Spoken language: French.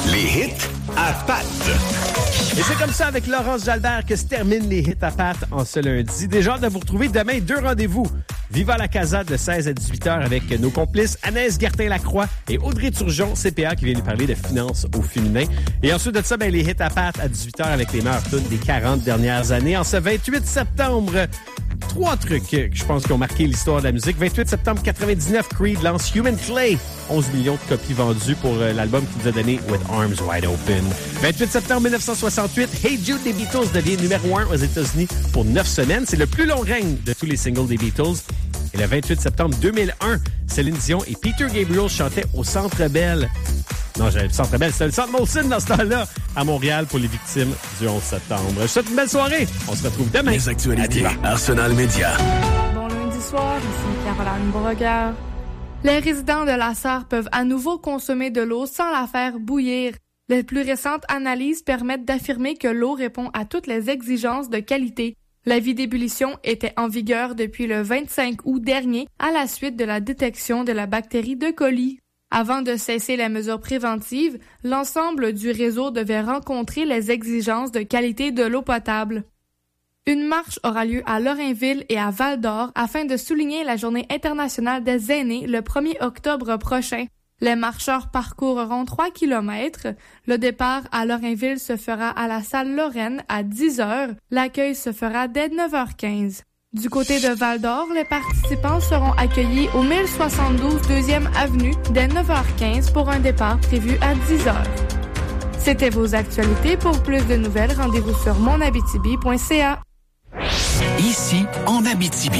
Les hits à Pat. Et c'est comme ça avec Laurence Jalbert que se terminent les hits à Pat en ce lundi. Déjà hâte de vous retrouver demain, 2 rendez-vous. Viva la Casa de 16 à 18h avec nos complices Anaïs Gertin-Lacroix et Audrey Turgeon, CPA, qui vient nous parler de finances au féminin. Et ensuite de ça, les hits à Pat à 18h avec les meilleures tunes des 40 dernières années. En ce 28 septembre, 3 trucs que je pense qui ont marqué l'histoire de la musique. 28 septembre 99, Creed lance Human Clay. 11 millions de copies vendues pour l'album qu'il nous a donné With Arms Wide Open. 28 septembre 1968, Hey Jude des Beatles devient numéro 1 aux États-Unis pour 9 semaines. C'est le plus long règne de tous les singles des Beatles. Et le 28 septembre 2001, Céline Dion et Peter Gabriel chantaient au Centre Bell. Non, j'avais le Centre Bell, c'était le Centre Molson dans ce temps-là, à Montréal pour les victimes du 11 septembre. Je vous souhaite une belle soirée. On se retrouve demain. Les actualités, Arsenal Média. Bon lundi soir, ici Caroline Beauregard. Les résidents de la Sarre peuvent à nouveau consommer de l'eau sans la faire bouillir. Les plus récentes analyses permettent d'affirmer que l'eau répond à toutes les exigences de qualité. L'avis d'ébullition était en vigueur depuis le 25 août dernier à la suite de la détection de la bactérie de coli. Avant de cesser les mesures préventives, l'ensemble du réseau devait rencontrer les exigences de qualité de l'eau potable. Une marche aura lieu à Lorrainville et à Val-d'Or afin de souligner la Journée internationale des aînés le 1er octobre prochain. Les marcheurs parcourront 3 kilomètres. Le départ à Lorrainville se fera à la salle Lorraine à 10h. L'accueil se fera dès 9h15. Du côté de Val-d'Or, les participants seront accueillis au 1072 2e Avenue dès 9h15 pour un départ prévu à 10h. C'était vos actualités. Pour plus de nouvelles, rendez-vous sur monabitibi.ca. Ici, en Abitibi.